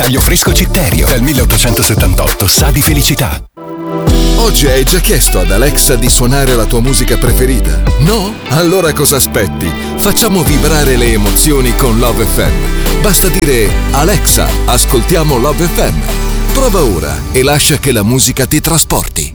Olio fresco Citterio, dal 1878, sa di felicità. Oggi hai già chiesto ad Alexa di suonare la tua musica preferita? No? Allora cosa aspetti? Facciamo vibrare le emozioni con Love FM. Basta dire: Alexa, ascoltiamo Love FM. Prova ora e lascia che la musica ti trasporti.